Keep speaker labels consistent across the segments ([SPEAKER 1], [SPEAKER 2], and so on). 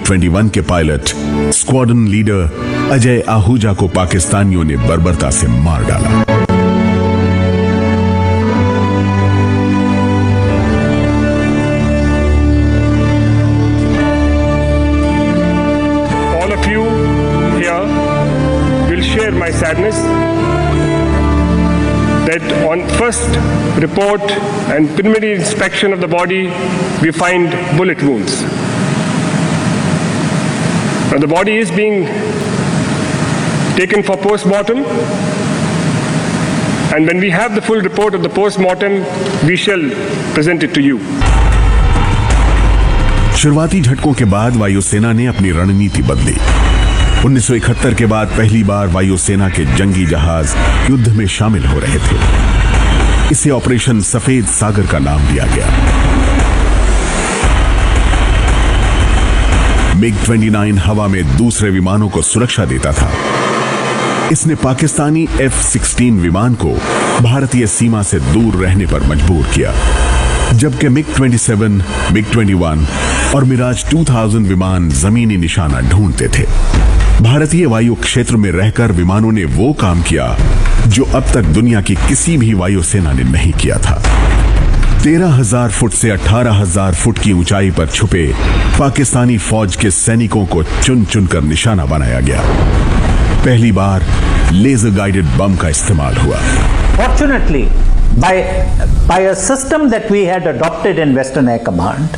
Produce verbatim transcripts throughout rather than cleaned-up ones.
[SPEAKER 1] इक्कीस के pilot squadron leader Ajay Ahuja को पाकिस्तानियों ने बर्बरता से मार डाला।
[SPEAKER 2] All of you here will share my sadness that on first report and preliminary inspection of the body, we find bullet wounds. Now the body is being taken for post-mortem, and when we have the full report of the post-mortem, we shall present it to you.
[SPEAKER 1] शुरुआती झटकों के बाद वायुसेना ने अपनी रणनीति बदली। उन्नीस सौ इकहत्तर के बाद पहली बार वायुसेना के जंगी जहाज युद्ध में शामिल हो रहे थे। इसे ऑपरेशन सफेद सागर का नाम दिया गया। मिग उनतीस हवा में दूसरे विमानों को सुरक्षा देता था। इसने पाकिस्तानी एफ सोलह विमान को भारतीय सीमा से दूर रहने पर मजबूर किया, जबकि मिग सत्ताईस, मिग इक्कीस और मिराज दो हज़ार विमान जमीनी निशाना ढूंढते थे। भारतीय वायु क्षेत्र में रहकर विमानों ने वो काम किया जो अब तक दुनिया की किसी भी वायुसेना ने नहीं किया था। तेरह हजार फुट से अठारह हजार फुट की ऊंचाई पर छुपे पाकिस्तानी फौज के सैनिकों को चुन चुनकर निशाना बनाया गया। पहली बार लेजर गाइडेड बम का इस्तेमाल हुआ।
[SPEAKER 3] Fortunately, by by a system that we had adopted in Western Air Command,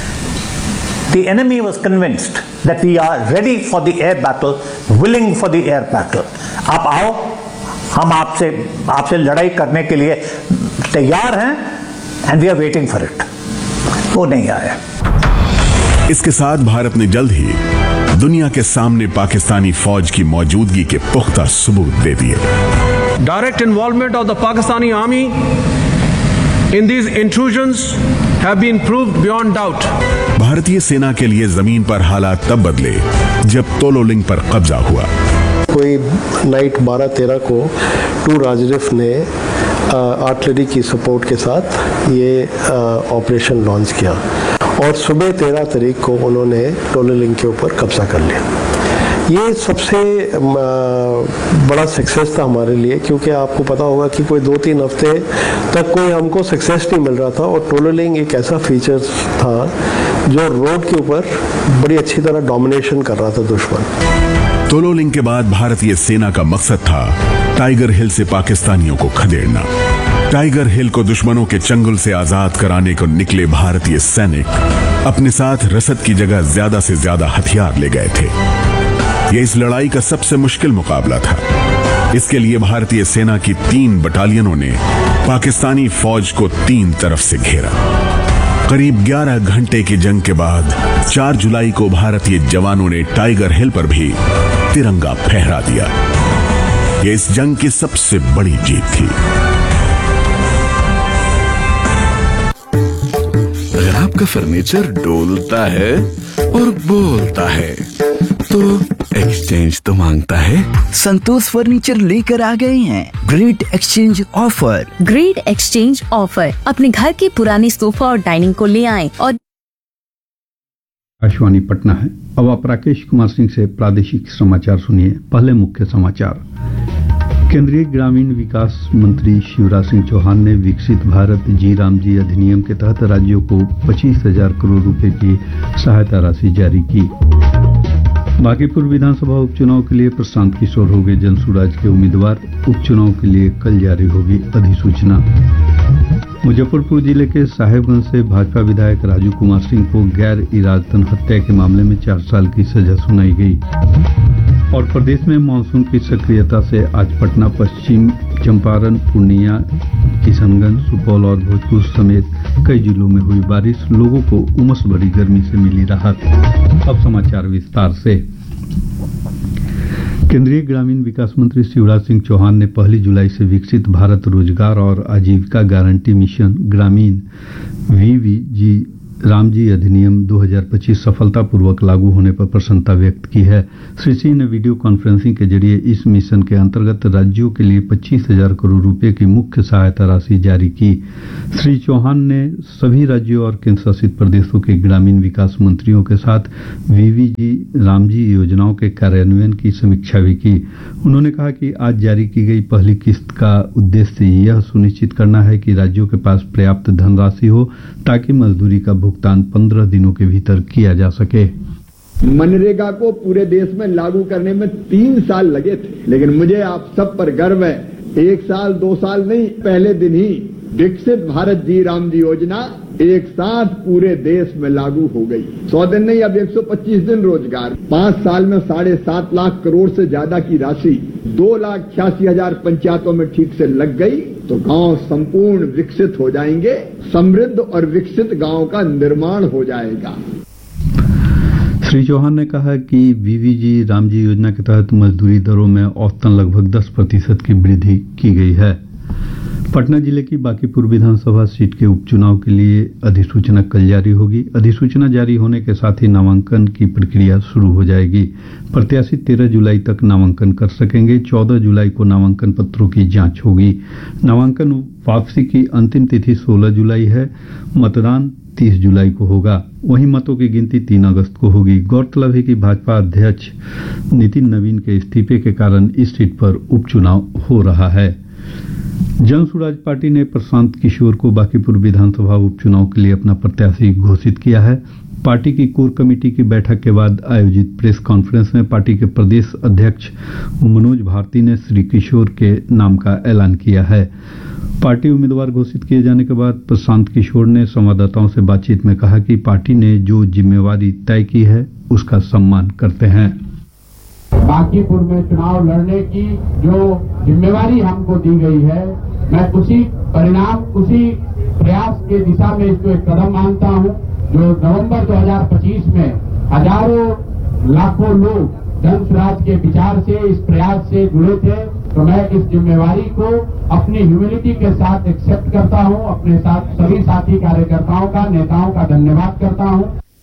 [SPEAKER 3] the enemy was convinced that we are ready for the air battle, willing for the air battle. आप आओ, हम आपसे आपसे लड़ाई करने के लिए तैयार हैं, and we are waiting for it. वो नहीं आया।
[SPEAKER 1] इसके साथ भारत ने जल्द ही दुनिया के सामने पाकिस्तानी फौज की मौजूदगी के पुख्ता सबूत दे दिए।
[SPEAKER 4] Direct involvement of the Pakistani army in these intrusions have been proved beyond doubt.
[SPEAKER 1] भारतीय सेना के लिए जमीन पर हालात तब बदले जब तोलोलिंग पर कब्जा हुआ।
[SPEAKER 5] कोई नाइट बारह तेरह को टू राजरिफ ने आर्टिलरी की सपोर्ट के साथ ये ऑपरेशन लॉन्च किया और सुबह तेरह तारीख को उन्होंने तोलोलिंग के ऊपर कब्जा कर लिया। ये सबसे बड़ा सक्सेस था हमारे लिए, क्योंकि आपको पता होगा कि कोई दो तीन हफ्ते तक कोई हमको सक्सेस नहीं मिल रहा था और तोलोलिंग एक ऐसा फीचर था जो रोड के ऊपर बड़ी अच्छी तरह डोमिनेशन कर रहा था दुश्मन।
[SPEAKER 1] तोलोलिंग के बाद भारतीय सेना का मकसद था टाइगर हिल से पाकिस्तानियों को खदेड़ना। टाइगर हिल को दुश्मनों के चंगुल से आजाद कराने को निकले भारतीय सैनिक अपने साथ रसद की जगह ज्यादा से ज्यादा हथियार ले गए थे। यह इस लड़ाई का सबसे मुश्किल मुकाबला था। इसके लिए भारतीय सेना की तीन बटालियनों ने पाकिस्तानी फौज को तीन तरफ से घेरा। करीब ग्यारह घंटे की जंग के बाद चार जुलाई को भारतीय जवानों ने टाइगर हिल पर भी तिरंगा फहरा दिया। यह इस जंग की सबसे बड़ी जीत थी।
[SPEAKER 6] अगर आपका फर्नीचर डोलता है और बोलता है तो एक्सचेंज तो मांगता है।
[SPEAKER 7] संतोष फर्नीचर लेकर आ गए हैं great exchange offer.
[SPEAKER 8] Great exchange offer, अपने घर के पुराने सोफा और डाइनिंग को ले आएं और
[SPEAKER 9] आकाशवाणी पटना है। अब आप राकेश कुमार सिंह से प्रादेशिक समाचार सुनिए। पहले मुख्य समाचार। केंद्रीय ग्रामीण विकास मंत्री शिवराज सिंह चौहान ने विकसित भारत जी राम जी अधिनियम के तहत राज्यों को पच्चीस हजार करोड़ रुपए की सहायता राशि जारी की। बांकीपुर विधानसभा उपचुनाव के लिए प्रशांत किशोर हो गए जनसुराज के उम्मीदवार। उपचुनाव के लिए कल जारी होगी अधिसूचना। मुजफ्फरपुर जिले के साहेबगंज से भाजपा विधायक राजू कुमार सिंह को गैर इरादतन हत्या के मामले में चार साल की सजा सुनाई गई। और प्रदेश में मानसून की सक्रियता से आज पटना, पश्चिम चंपारण, पूर्णिया, किशनगंज, सुपौल और भोजपुर समेत कई जिलों में हुई बारिश। लोगों को उमस भरी गर्मी से मिली राहत। अब समाचार विस्तार से। केंद्रीय ग्रामीण विकास मंत्री शिवराज सिंह चौहान ने पहली जुलाई से विकसित भारत रोजगार और आजीविका गारंटी मिशन ग्रामीण वी वी जी राम जी अधिनियम दो हज़ार पच्चीस सफलतापूर्वक लागू होने पर प्रसन्नता व्यक्त की है। श्री सिंह ने वीडियो कॉन्फ्रेंसिंग के जरिए इस मिशन के अंतर्गत राज्यों के लिए पच्चीस हजार करोड़ रुपए की मुख्य सहायता राशि जारी की। श्री चौहान ने सभी राज्यों और केंद्र शासित प्रदेशों के ग्रामीण विकास मंत्रियों के साथ वीवीजी रामजी योजनाओं के कार्यान्वयन की समीक्षा भी की। उन्होंने कहा कि आज जारी की गई पहली किस्त का उद्देश्य यह सुनिश्चित करना है कि राज्यों के पास पर्याप्त धनराशि हो ताकि मजदूरी का भुगतान पंद्रह दिनों के भीतर किया जा सके।
[SPEAKER 10] मनरेगा को पूरे देश में लागू करने में तीन साल लगे थे, लेकिन मुझे आप सब पर गर्व है, एक साल दो साल नहीं, पहले दिन ही विकसित भारत जी राम जी योजना एक साथ पूरे देश में लागू हो गई। सौ दिन नहीं, अब एक सौ पच्चीस दिन रोजगार, पांच साल में साढ़े सात लाख करोड़ से ज्यादा की राशि दो लाख छियासी हजार पंचायतों में ठीक से लग गई, तो गांव संपूर्ण विकसित हो जाएंगे, समृद्ध और विकसित गांव का निर्माण हो जाएगा।
[SPEAKER 9] श्री चौहान ने कहा कि वीवीजी रामजी योजना के तहत मजदूरी दरों में औसतन लगभग दस प्रतिशत की वृद्धि की गई है। पटना जिले की बांकीपुर विधानसभा सीट के उपचुनाव के लिए अधिसूचना कल जारी होगी। अधिसूचना जारी होने के साथ ही नामांकन की प्रक्रिया शुरू हो जाएगी। प्रत्याशी तेरह जुलाई तक नामांकन कर सकेंगे। चौदह जुलाई को नामांकन पत्रों की जांच होगी। नामांकन वापसी की अंतिम तिथि सोलह जुलाई है। मतदान तीस जुलाई को होगा। वहीं मतों की गिनती तीन अगस्त को होगी। गौरतलब है कि भाजपा अध्यक्ष नितिन नवीन के इस्तीफे के कारण इस सीट पर उपचुनाव हो रहा है। जन सुराज पार्टी ने प्रशांत किशोर को बांकीपुर विधानसभा उपचुनाव के लिए अपना प्रत्याशी घोषित किया है। पार्टी की कोर कमेटी की बैठक के बाद आयोजित प्रेस कॉन्फ्रेंस में पार्टी के प्रदेश अध्यक्ष मनोज भारती ने श्री किशोर के नाम का ऐलान किया है। पार्टी उम्मीदवार घोषित किए जाने के बाद प्रशांत किशोर ने संवाददाताओं से बातचीत में कहा कि पार्टी ने जो जिम्मेवारी तय की है उसका सम्मान करते हैं।
[SPEAKER 11] बांकीपुर में चुनाव लड़ने की जो जिम्मेवारी हमको दी गई है, मैं उसी परिणाम, उसी प्रयास के दिशा में इसको एक कदम मानता हूं। जो नवंबर दो हज़ार पच्चीस में हजारों लाखों लोग जन स्वराज के विचार से, इस प्रयास से जुड़े थे, तो मैं इस जिम्मेवारी को अपनी ह्यूमिलिटी के साथ एक्सेप्ट करता हूं। अपने साथ सभी साथी कार्यकर्ताओं का, नेताओं का धन्यवाद करता हूं।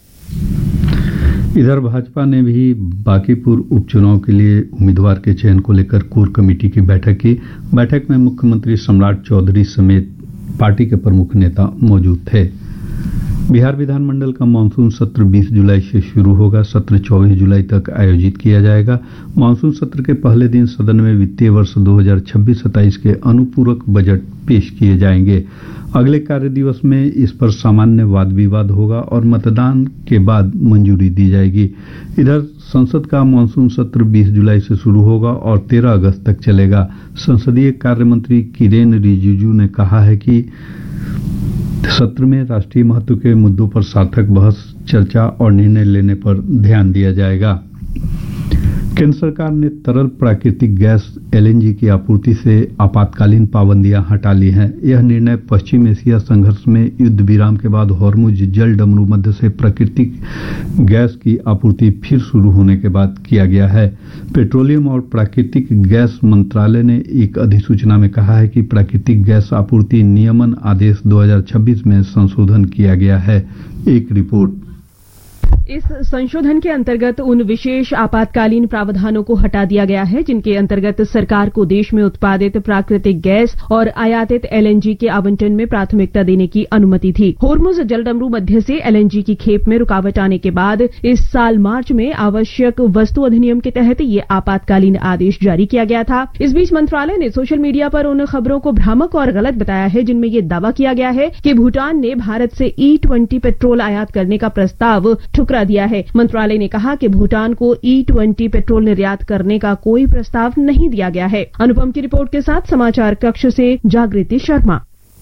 [SPEAKER 9] इधर भाजपा ने भी बांकीपुर उपचुनाव के लिए उम्मीदवार के चयन को लेकर कोर कमेटी की बैठक की। बैठक में मुख्यमंत्री सम्राट चौधरी समेत पार्टी के प्रमुख नेता मौजूद थे। बिहार विधानमंडल का मानसून सत्र बीस जुलाई से शुरू होगा। सत्र चौबीस जुलाई तक आयोजित किया जाएगा। मानसून सत्र के पहले दिन सदन में वित्तीय वर्ष दो हज़ार छब्बीस सत्ताईस के अनुपूरक बजट पेश किए जाएंगे। अगले कार्य दिवस में इस पर सामान्य वाद विवाद होगा और मतदान के बाद मंजूरी दी जाएगी। इधर संसद का मानसून सत्र बीस जुलाई से शुरू होगा और तेरह अगस्त तक चलेगा। संसदीय कार्य मंत्री किरेन रिजिजू ने कहा है कि सत्र में राष्ट्रीय महत्व के मुद्दों पर सार्थक बहस, चर्चा और निर्णय लेने पर ध्यान दिया जाएगा। केंद्र सरकार ने तरल प्राकृतिक गैस एलएनजी की आपूर्ति से आपातकालीन पाबंदियां हटा ली हैं। यह निर्णय पश्चिम एशिया संघर्ष में युद्ध विराम के बाद हॉर्मुज जल डमरू मध्य से प्राकृतिक गैस की आपूर्ति फिर शुरू होने के बाद किया गया है। पेट्रोलियम और प्राकृतिक गैस मंत्रालय ने एक अधिसूचना में कहा है कि प्राकृतिक गैस आपूर्ति नियमन आदेश दो हज़ार छब्बीस में संशोधन किया गया है। एक रिपोर्ट।
[SPEAKER 12] इस संशोधन के अंतर्गत उन विशेष आपातकालीन प्रावधानों को हटा दिया गया है जिनके अंतर्गत सरकार को देश में उत्पादित प्राकृतिक गैस और आयातित एलएनजी के आवंटन में प्राथमिकता देने की अनुमति थी। होर्मुज जलडमरू मध्य से एलएनजी की खेप में रुकावट आने के बाद इस साल मार्च में आवश्यक वस्तु अधिनियम के तहत ये आपातकालीन आदेश जारी किया गया था। इस बीच मंत्रालय ने सोशल मीडिया पर उन खबरों को भ्रामक और गलत बताया है जिनमें ये दावा किया गया है कि भूटान ने भारत से ई ट्वेंटी पेट्रोल आयात करने का प्रस्ताव ठुकरा दिया है। मंत्रालय ने कहा कि भूटान को ई ट्वेंटी पेट्रोल निर्यात करने का कोई प्रस्ताव नहीं दिया गया है। अनुपम की रिपोर्ट के साथ समाचार कक्ष से जागृति शर्मा।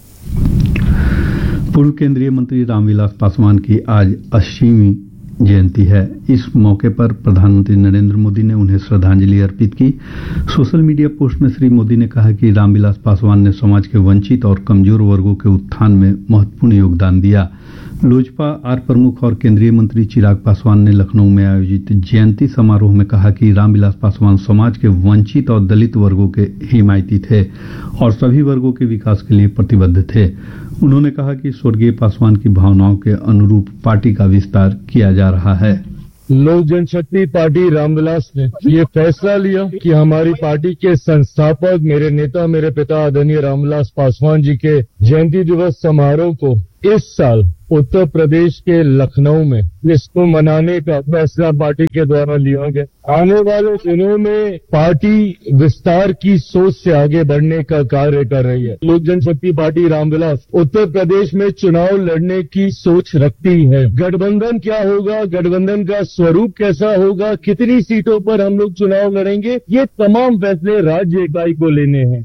[SPEAKER 9] पूर्व केंद्रीय मंत्री रामविलास पासवान की आज अस्सीवीं जयंती है। इस मौके पर प्रधानमंत्री नरेंद्र मोदी ने उन्हें श्रद्धांजलि अर्पित की। सोशल मीडिया पोस्ट में श्री मोदी ने कहा कि रामविलास पासवान ने समाज के वंचित और कमजोर वर्गों के उत्थान में महत्वपूर्ण योगदान दिया। लोजपा आर प्रमुख और केंद्रीय मंत्री चिराग पासवान ने लखनऊ में आयोजित जयंती समारोह में कहा कि रामविलास पासवान समाज के वंचित और दलित वर्गों के हिमायती थे और सभी वर्गों के विकास के लिए प्रतिबद्ध थे। उन्होंने कहा कि स्वर्गीय पासवान की भावनाओं के अनुरूप पार्टी का विस्तार किया जा रहा है।
[SPEAKER 13] लोक जनशक्ति पार्टी रामविलास ने ये फैसला लिया कि हमारी पार्टी के संस्थापक, मेरे नेता, मेरे पिता आदरणीय रामविलास पासवान जी के जयंती दिवस समारोह को इस साल उत्तर प्रदेश के लखनऊ में इसको मनाने का फैसला पार्टी के द्वारा लिया गया। आने वाले दिनों में पार्टी विस्तार की सोच से आगे बढ़ने का कार्य कर रही है। लोक जनशक्ति पार्टी रामविलास उत्तर प्रदेश में चुनाव लड़ने की सोच रखती है। गठबंधन क्या होगा, गठबंधन का स्वरूप कैसा होगा, कितनी सीटों पर हम लोग चुनाव लड़ेंगे, ये तमाम फैसले राज्य इकाई को लेने हैं।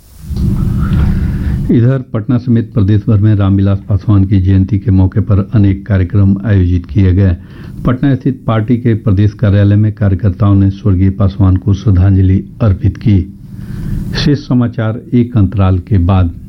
[SPEAKER 9] इधर पटना समेत प्रदेश भर में रामविलास पासवान की जयंती के मौके पर अनेक कार्यक्रम आयोजित किए गए। पटना स्थित पार्टी के प्रदेश कार्यालय में कार्यकर्ताओं ने स्वर्गीय पासवान को श्रद्धांजलि अर्पित की। शेष समाचार एक अंतराल के बाद।